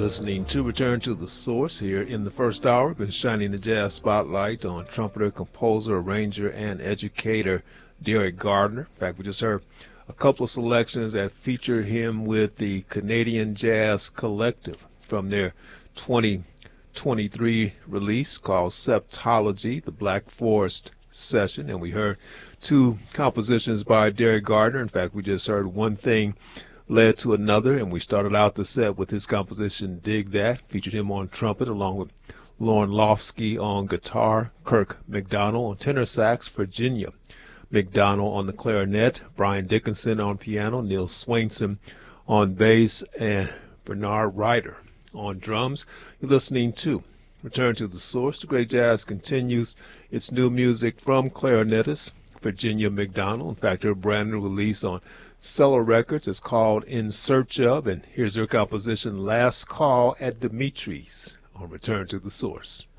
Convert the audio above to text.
listening to Return to the Source here in the first hour. Been shining the jazz spotlight on trumpeter, composer, arranger, and educator Derek Gardner. In fact, we just heard a couple of selections that featured him with the Canadian Jazz Collective from their 2023 release called Septology, the Black Forest Session. And we heard two compositions by Derek Gardner. In fact, we just heard One Thing Led to Another, and we started out the set with his composition Dig That, featured him on trumpet along with Lauren Lofsky on guitar, Kirk McDonald on tenor sax, Virginia McDonald on the clarinet, Brian Dickinson on piano, Neil Swainson on bass, and Bernard Ryder on drums. You're listening to Return to the Source. The Great Jazz continues its new music from clarinetist Virginia McDonald. In fact, her brand new release on Cellar Records is called In Search Of, and here's her composition Last Call at Dimitri's on Return to the Source.